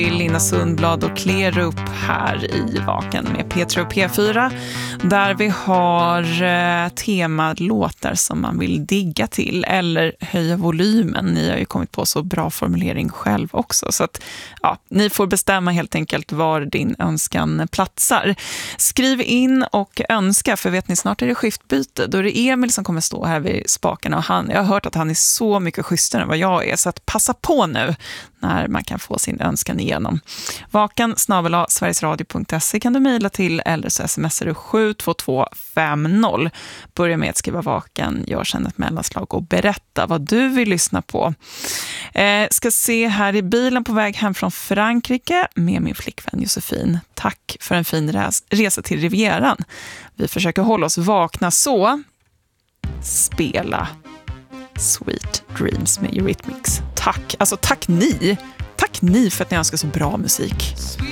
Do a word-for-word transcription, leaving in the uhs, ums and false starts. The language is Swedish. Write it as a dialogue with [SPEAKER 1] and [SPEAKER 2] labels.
[SPEAKER 1] Linda Sundblad och Klerup här i Vaken med P tre och P fyra, där vi har eh, temalåtar som man vill digga till eller höja volymen. Ni har ju kommit på så bra formulering själv också, så att ja, ni får bestämma helt enkelt var din önskan platsar. Skriv in och önska, för vet ni, snart är det skiftbyte. Då är det Emil som kommer stå här vid spakarna, och han, jag har hört att han är så mycket schysstare än vad jag är, så att passa på nu när man kan få sin önskan igenom. Vaken snabel-a sverigesradio punkt se kan du mejla till, eller så smsar du sju två två fem noll. Börja med att skriva Vaken, gör sedan ett mellanslag och berätta vad du vill lyssna på. Eh, ska se här i bilen på väg hem från Frankrike med min flickvän Josefin. Tack för en fin res- resa till Rivieran. Vi försöker hålla oss vakna, så spela Sweet Dreams med Eurythmics. Tack, alltså tack ni. Tack ni för att ni önskar så bra musik.